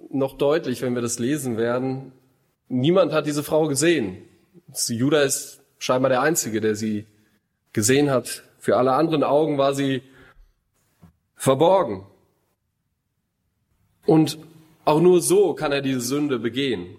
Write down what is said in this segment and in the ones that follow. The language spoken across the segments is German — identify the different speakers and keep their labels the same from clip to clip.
Speaker 1: noch deutlich, wenn wir das lesen werden. Niemand hat diese Frau gesehen. Judah ist scheinbar der Einzige, der sie gesehen hat. Für alle anderen Augen war sie verborgen. Und auch nur so kann er diese Sünde begehen.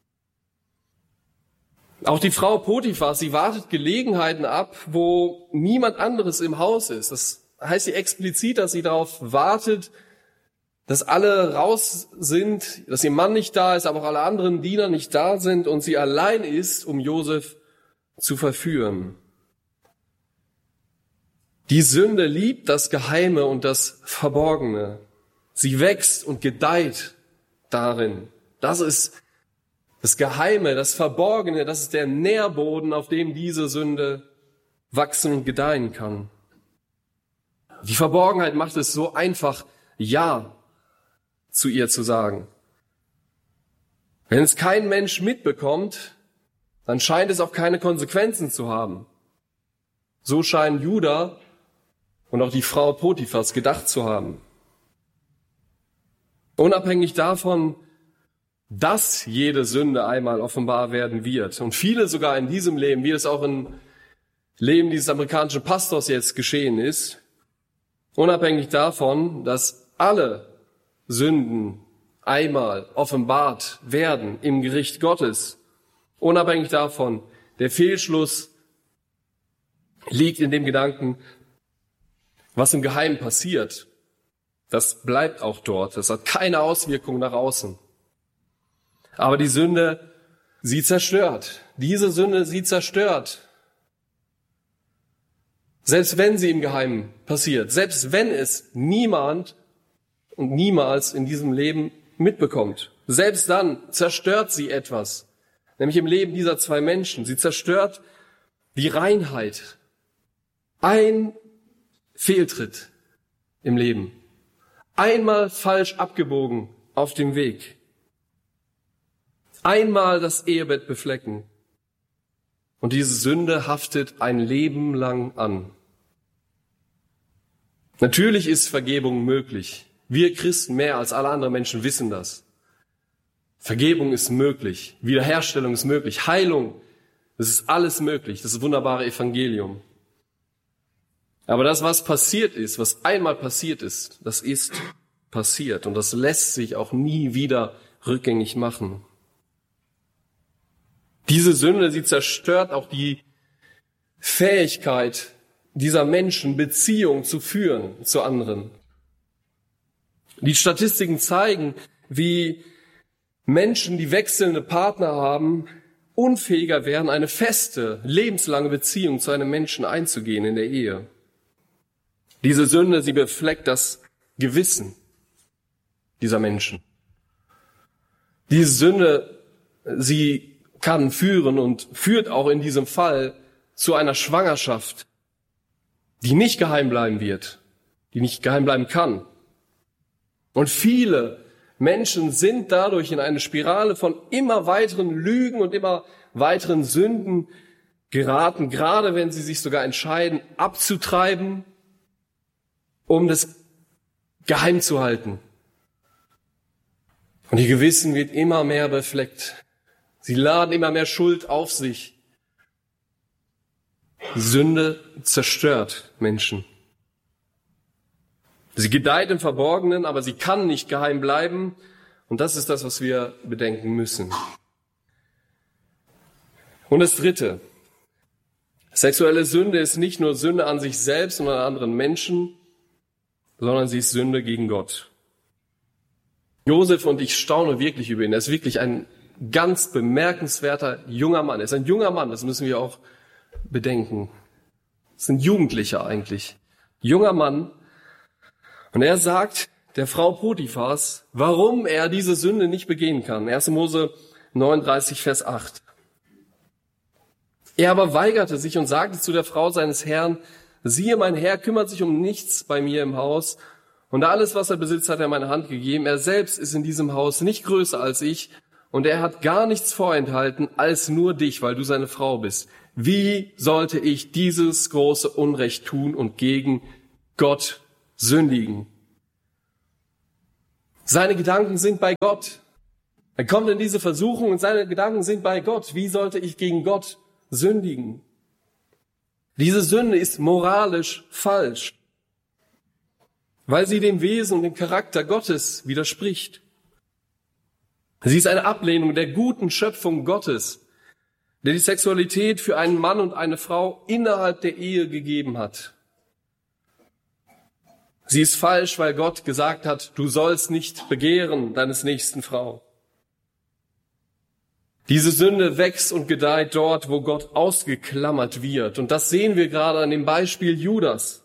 Speaker 1: Auch die Frau Potiphas, sie wartet Gelegenheiten ab, wo niemand anderes im Haus ist. Das heißt sie explizit, dass sie darauf wartet, dass alle raus sind, dass ihr Mann nicht da ist, aber auch alle anderen Diener nicht da sind und sie allein ist, um Josef zu verführen. Die Sünde liebt das Geheime und das Verborgene. Sie wächst und gedeiht darin. Das ist das Geheime, das Verborgene, das ist der Nährboden, auf dem diese Sünde wachsen und gedeihen kann. Die Verborgenheit macht es so einfach, Ja zu ihr zu sagen. Wenn es kein Mensch mitbekommt, dann scheint es auch keine Konsequenzen zu haben. So scheinen Judah und auch die Frau Potiphas gedacht zu haben. Unabhängig davon, dass jede Sünde einmal offenbar werden wird. Und viele sogar in diesem Leben, wie es auch im Leben dieses amerikanischen Pastors jetzt geschehen ist, unabhängig davon, dass alle Sünden einmal offenbart werden im Gericht Gottes, unabhängig davon, der Fehlschluss liegt in dem Gedanken, was im Geheimen passiert. Das bleibt auch dort. Das hat keine Auswirkung nach außen. Aber die Sünde, sie zerstört. Diese Sünde, sie zerstört. Selbst wenn sie im Geheimen passiert, selbst wenn es niemand und niemals in diesem Leben mitbekommt, selbst dann zerstört sie etwas, nämlich im Leben dieser zwei Menschen. Sie zerstört die Reinheit. Ein Fehltritt im Leben. Einmal falsch abgebogen auf dem Weg. Einmal das Ehebett beflecken. Und diese Sünde haftet ein Leben lang an. Natürlich ist Vergebung möglich. Wir Christen mehr als alle anderen Menschen wissen das. Vergebung ist möglich. Wiederherstellung ist möglich. Heilung, das ist alles möglich. Das ist das wunderbare Evangelium. Aber das, was passiert ist, was einmal passiert ist, das ist passiert. Und das lässt sich auch nie wieder rückgängig machen. Diese Sünde, sie zerstört auch die Fähigkeit dieser Menschen, Beziehungen zu führen zu anderen. Die Statistiken zeigen, wie Menschen, die wechselnde Partner haben, unfähiger werden, eine feste, lebenslange Beziehung zu einem Menschen einzugehen in der Ehe. Diese Sünde, sie befleckt das Gewissen dieser Menschen. Diese Sünde, sie kann führen und führt auch in diesem Fall zu einer Schwangerschaft, die nicht geheim bleiben wird, die nicht geheim bleiben kann. Und viele Menschen sind dadurch in eine Spirale von immer weiteren Lügen und immer weiteren Sünden geraten, gerade wenn sie sich sogar entscheiden, abzutreiben, um das geheim zu halten. Und ihr Gewissen wird immer mehr befleckt. Sie laden immer mehr Schuld auf sich. Die Sünde zerstört Menschen. Sie gedeiht im Verborgenen, aber sie kann nicht geheim bleiben. Und das ist das, was wir bedenken müssen. Und das Dritte. Sexuelle Sünde ist nicht nur Sünde an sich selbst und an anderen Menschen, sondern sie ist Sünde gegen Gott. Josef, und ich staune wirklich über ihn, er ist wirklich ein ganz bemerkenswerter junger Mann. Er ist ein junger Mann, das müssen wir auch bedenken. Das ist ein Jugendlicher eigentlich. Junger Mann. Und er sagt der Frau Potiphas, warum er diese Sünde nicht begehen kann. 1. Mose 39, Vers 8. Er aber weigerte sich und sagte zu der Frau seines Herrn, siehe, mein Herr kümmert sich um nichts bei mir im Haus, und alles, was er besitzt, hat er in meine Hand gegeben. Er selbst ist in diesem Haus nicht größer als ich, und er hat gar nichts vorenthalten als nur dich, weil du seine Frau bist. Wie sollte ich dieses große Unrecht tun und gegen Gott sündigen? Seine Gedanken sind bei Gott. Er kommt in diese Versuchung und seine Gedanken sind bei Gott. Wie sollte ich gegen Gott sündigen? Diese Sünde ist moralisch falsch, weil sie dem Wesen und dem Charakter Gottes widerspricht. Sie ist eine Ablehnung der guten Schöpfung Gottes, der die Sexualität für einen Mann und eine Frau innerhalb der Ehe gegeben hat. Sie ist falsch, weil Gott gesagt hat, du sollst nicht begehren deines nächsten Frau. Diese Sünde wächst und gedeiht dort, wo Gott ausgeklammert wird. Und das sehen wir gerade an dem Beispiel Judas.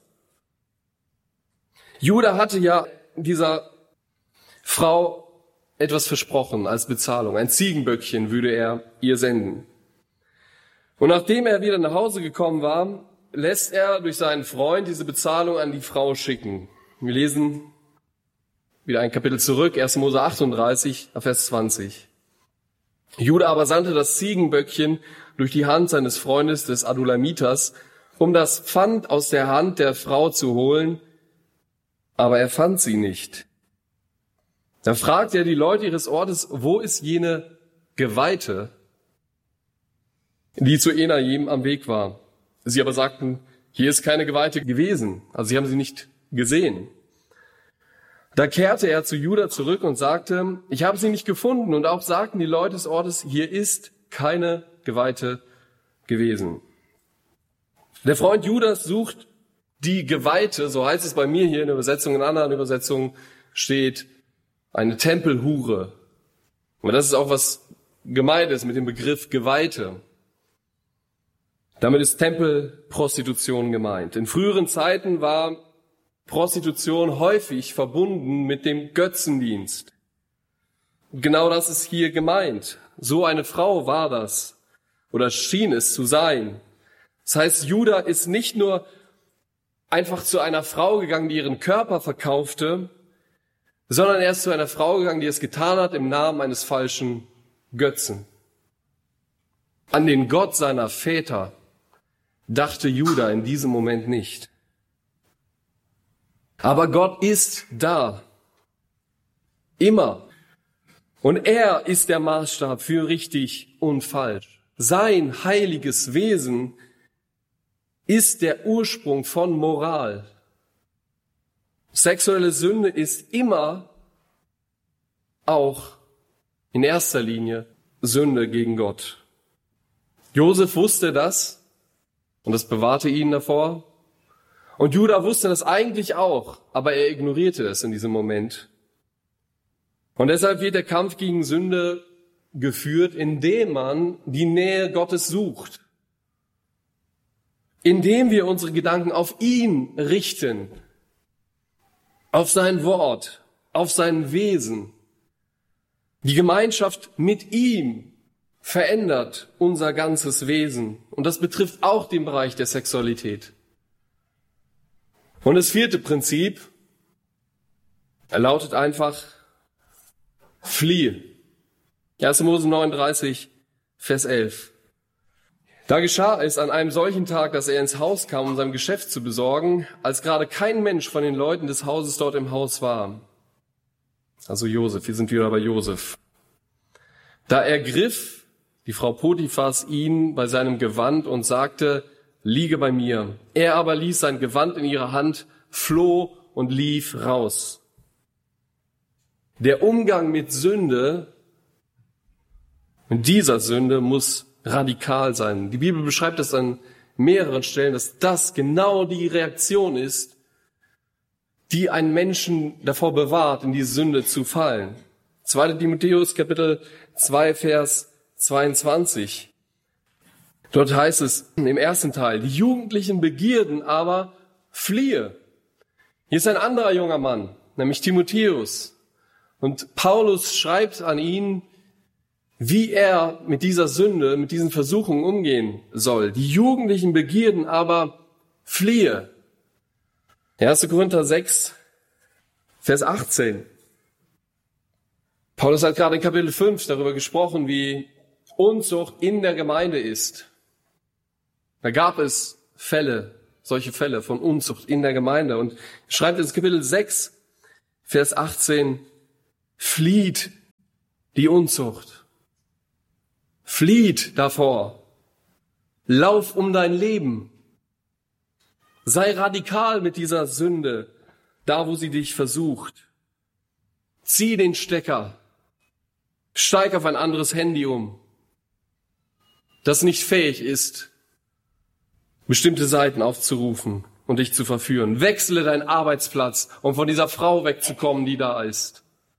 Speaker 1: Judas hatte ja dieser Frau etwas versprochen als Bezahlung. Ein Ziegenböckchen würde er ihr senden. Und nachdem er wieder nach Hause gekommen war, lässt er durch seinen Freund diese Bezahlung an die Frau schicken. Wir lesen wieder ein Kapitel zurück, 1. Mose 38, Vers 20. Judah aber sandte das Ziegenböckchen durch die Hand seines Freundes des Adulamiters, um das Pfand aus der Hand der Frau zu holen, aber er fand sie nicht. Da fragte er die Leute ihres Ortes, wo ist jene Geweihte, die zu Enaim am Weg war? Sie aber sagten, hier ist keine Geweihte gewesen, also sie haben sie nicht gesehen. Da kehrte er zu Judah zurück und sagte, ich habe sie nicht gefunden. Und auch sagten die Leute des Ortes, hier ist keine Geweihte gewesen. Der Freund Judas sucht die Geweihte, so heißt es bei mir hier in der Übersetzung, in anderen Übersetzungen steht eine Tempelhure. Und das ist auch was gemeint ist mit dem Begriff Geweihte. Damit ist Tempelprostitution gemeint. In früheren Zeiten war Prostitution häufig verbunden mit dem Götzendienst. Genau das ist hier gemeint. So eine Frau war das oder schien es zu sein. Das heißt, Judah ist nicht nur einfach zu einer Frau gegangen, die ihren Körper verkaufte, sondern er ist zu einer Frau gegangen, die es getan hat im Namen eines falschen Götzen. An den Gott seiner Väter dachte Judah in diesem Moment nicht. Aber Gott ist da. Immer. Und er ist der Maßstab für richtig und falsch. Sein heiliges Wesen ist der Ursprung von Moral. Sexuelle Sünde ist immer auch in erster Linie Sünde gegen Gott. Josef wusste das und das bewahrte ihn davor. Und Judah wusste das eigentlich auch, aber er ignorierte es in diesem Moment. Und deshalb wird der Kampf gegen Sünde geführt, indem man die Nähe Gottes sucht. Indem wir unsere Gedanken auf ihn richten, auf sein Wort, auf sein Wesen. Die Gemeinschaft mit ihm verändert unser ganzes Wesen. Und das betrifft auch den Bereich der Sexualität. Und das vierte Prinzip lautet einfach, fliehe. 1. Mose 39, Vers 11. Da geschah es an einem solchen Tag, dass er ins Haus kam, um sein Geschäft zu besorgen, als gerade kein Mensch von den Leuten des Hauses dort im Haus war. Also Josef, wir sind wieder bei Josef. Da ergriff die Frau Potiphas ihn bei seinem Gewand und sagte, liege bei mir. Er aber ließ sein Gewand in ihrer Hand, floh und lief raus. Der Umgang mit Sünde, mit dieser Sünde, muss radikal sein. Die Bibel beschreibt das an mehreren Stellen, dass das genau die Reaktion ist, die einen Menschen davor bewahrt, in die Sünde zu fallen. 2. Timotheus, Kapitel 2, Vers 22. Dort heißt es im ersten Teil, die jugendlichen Begierden aber fliehe. Hier ist ein anderer junger Mann, nämlich Timotheus. Und Paulus schreibt an ihn, wie er mit dieser Sünde, mit diesen Versuchungen umgehen soll. Die jugendlichen Begierden aber fliehe. 1. Korinther 6, Vers 18. Paulus hat gerade in Kapitel 5 darüber gesprochen, wie Unzucht in der Gemeinde ist. Da gab es solche Fälle von Unzucht in der Gemeinde. Und schreibt ins Kapitel 6, Vers 18, Flieht die Unzucht. Flieht davor. Lauf um dein Leben. Sei radikal mit dieser Sünde, da wo sie dich versucht. Zieh den Stecker. Steig auf ein anderes Handy um, das nicht fähig ist, bestimmte Seiten aufzurufen und dich zu verführen. Wechsle deinen Arbeitsplatz, um von dieser Frau wegzukommen, die da ist.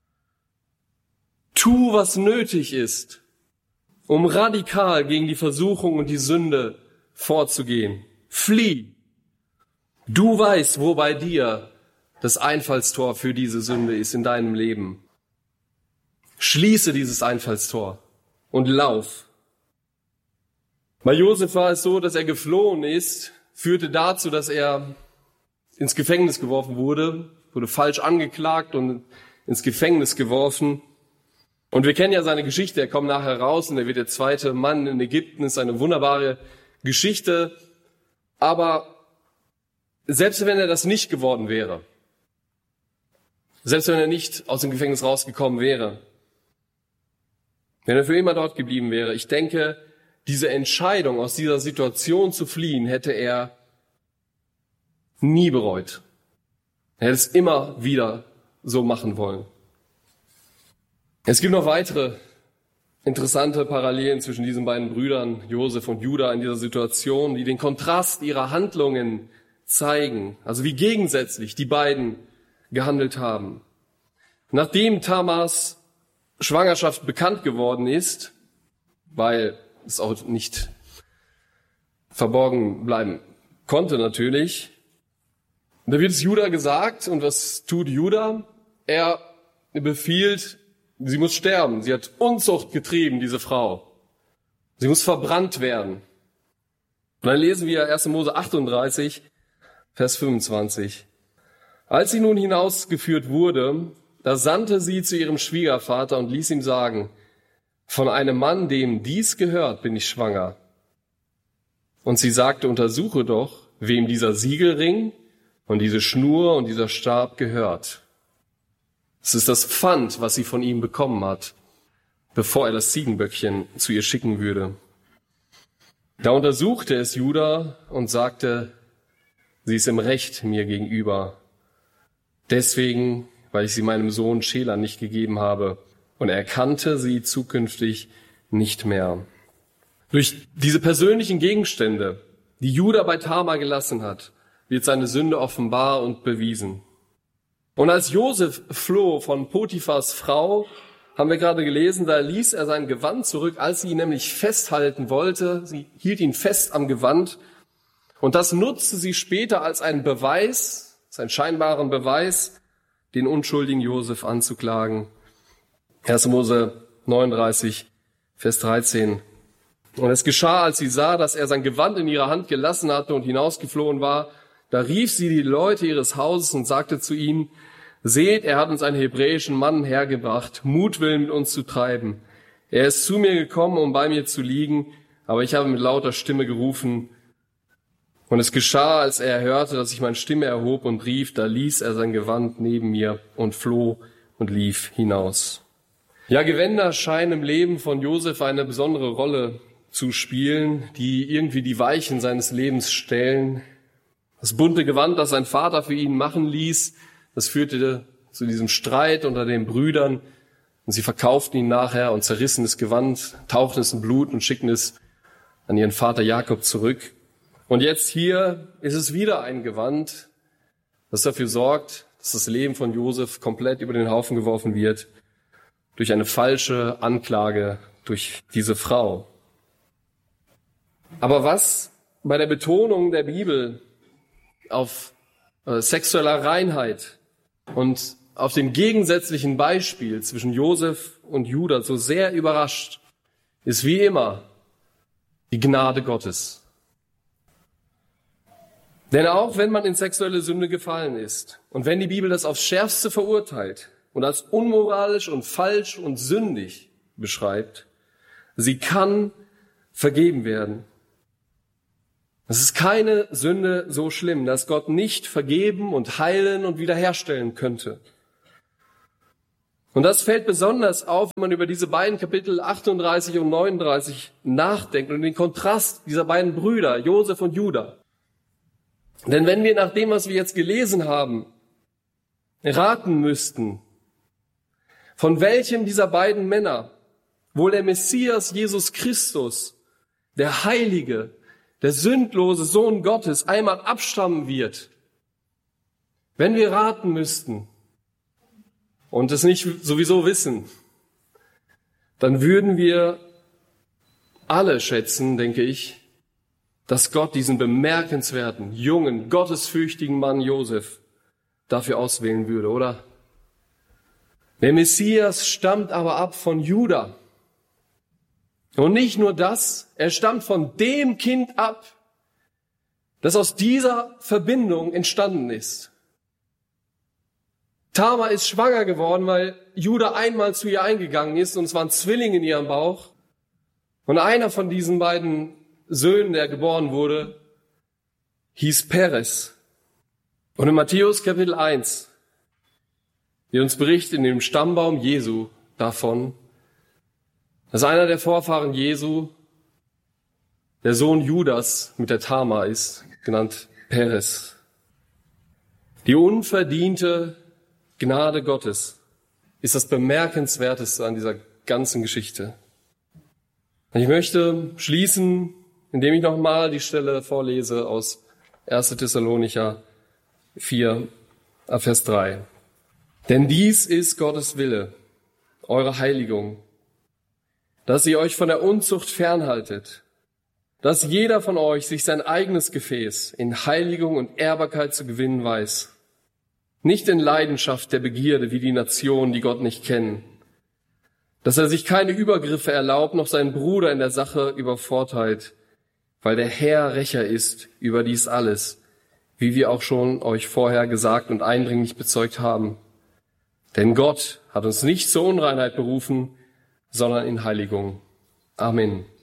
Speaker 1: Tu, was nötig ist, um radikal gegen die Versuchung und die Sünde vorzugehen. Flieh. Du weißt, wo bei dir das Einfallstor für diese Sünde ist in deinem Leben. Schließe dieses Einfallstor und lauf. Bei Josef war es so, dass er geflohen ist, führte dazu, dass er ins Gefängnis geworfen wurde falsch angeklagt und ins Gefängnis geworfen. Und wir kennen ja seine Geschichte, er kommt nachher raus und er wird der zweite Mann in Ägypten, ist eine wunderbare Geschichte. Aber selbst wenn er das nicht geworden wäre, selbst wenn er nicht aus dem Gefängnis rausgekommen wäre, wenn er für immer dort geblieben wäre, ich denke, diese Entscheidung, aus dieser Situation zu fliehen, hätte er nie bereut. Er hätte es immer wieder so machen wollen. Es gibt noch weitere interessante Parallelen zwischen diesen beiden Brüdern, Josef und Juda, in dieser Situation, die den Kontrast ihrer Handlungen zeigen, also wie gegensätzlich die beiden gehandelt haben. Nachdem Tamars Schwangerschaft bekannt geworden ist, weil es auch nicht verborgen bleiben konnte natürlich, da wird es Juda gesagt, und was tut Juda? Er befiehlt, sie muss sterben. Sie hat Unzucht getrieben, diese Frau. Sie muss verbrannt werden. Und dann lesen wir 1. Mose 38, Vers 25. Als sie nun hinausgeführt wurde, da sandte sie zu ihrem Schwiegervater und ließ ihm sagen, von einem Mann, dem dies gehört, bin ich schwanger. Und sie sagte, untersuche doch, wem dieser Siegelring und diese Schnur und dieser Stab gehört. Es ist das Pfand, was sie von ihm bekommen hat, bevor er das Ziegenböckchen zu ihr schicken würde. Da untersuchte es Juda und sagte, sie ist im Recht mir gegenüber. Deswegen, weil ich sie meinem Sohn Schela nicht gegeben habe, und er kannte sie zukünftig nicht mehr. Durch diese persönlichen Gegenstände, die Juda bei Tamar gelassen hat, wird seine Sünde offenbar und bewiesen. Und als Josef floh von Potiphars Frau, haben wir gerade gelesen, da ließ er sein Gewand zurück, als sie ihn nämlich festhalten wollte. Sie hielt ihn fest am Gewand. Und das nutzte sie später als einen Beweis, als einen scheinbaren Beweis, den unschuldigen Josef anzuklagen. 1. Mose 39, Vers 13. Und es geschah, als sie sah, dass er sein Gewand in ihrer Hand gelassen hatte und hinausgeflohen war, da rief sie die Leute ihres Hauses und sagte zu ihnen, seht, er hat uns einen hebräischen Mann hergebracht, Mutwillen mit uns zu treiben. Er ist zu mir gekommen, um bei mir zu liegen, aber ich habe mit lauter Stimme gerufen. Und es geschah, als er hörte, dass ich meine Stimme erhob und rief, da ließ er sein Gewand neben mir und floh und lief hinaus. Ja, Gewänder scheinen im Leben von Josef eine besondere Rolle zu spielen, die irgendwie die Weichen seines Lebens stellen. Das bunte Gewand, das sein Vater für ihn machen ließ, das führte zu diesem Streit unter den Brüdern. Und sie verkauften ihn nachher und zerrissen das Gewand, tauchten es in Blut und schickten es an ihren Vater Jakob zurück. Und jetzt hier ist es wieder ein Gewand, das dafür sorgt, dass das Leben von Josef komplett über den Haufen geworfen wird durch eine falsche Anklage durch diese Frau. Aber was bei der Betonung der Bibel auf sexueller Reinheit und auf dem gegensätzlichen Beispiel zwischen Josef und Juda so sehr überrascht, ist wie immer die Gnade Gottes. Denn auch wenn man in sexuelle Sünde gefallen ist und wenn die Bibel das aufs Schärfste verurteilt und als unmoralisch und falsch und sündig beschreibt, sie kann vergeben werden. Es ist keine Sünde so schlimm, dass Gott nicht vergeben und heilen und wiederherstellen könnte. Und das fällt besonders auf, wenn man über diese beiden Kapitel 38 und 39 nachdenkt und den Kontrast dieser beiden Brüder, Josef und Juda. Denn wenn wir nach dem, was wir jetzt gelesen haben, raten müssten, von welchem dieser beiden Männer wohl der Messias Jesus Christus, der Heilige, der sündlose Sohn Gottes, einmal abstammen wird, wenn wir raten müssten und es nicht sowieso wissen, dann würden wir alle schätzen, denke ich, dass Gott diesen bemerkenswerten, jungen, gottesfürchtigen Mann Josef dafür auswählen würde, oder? Der Messias stammt aber ab von Juda. Und nicht nur das, er stammt von dem Kind ab, das aus dieser Verbindung entstanden ist. Tamar ist schwanger geworden, weil Juda einmal zu ihr eingegangen ist und es waren Zwillinge in ihrem Bauch. Und einer von diesen beiden Söhnen, der geboren wurde, hieß Peres. Und in Matthäus Kapitel 1 wird uns berichtet in dem Stammbaum Jesu davon, dass einer der Vorfahren Jesu der Sohn Judas mit der Tamar ist, genannt Peres. Die unverdiente Gnade Gottes ist das Bemerkenswerteste an dieser ganzen Geschichte. Und ich möchte schließen, indem ich nochmal die Stelle vorlese aus 1. Thessalonicher 4, Vers 3. Denn dies ist Gottes Wille, eure Heiligung, dass ihr euch von der Unzucht fernhaltet, dass jeder von euch sich sein eigenes Gefäß in Heiligung und Ehrbarkeit zu gewinnen weiß, nicht in Leidenschaft der Begierde wie die Nationen, die Gott nicht kennen, dass er sich keine Übergriffe erlaubt, noch seinen Bruder in der Sache übervorteilt, weil der Herr Rächer ist über dies alles, wie wir auch schon euch vorher gesagt und eindringlich bezeugt haben. Denn Gott hat uns nicht zur Unreinheit berufen, sondern in Heiligung. Amen.